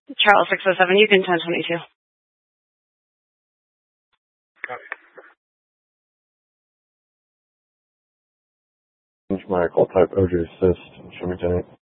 Charles 607, you can 1022. Michael, type OJ assist. Show me tank.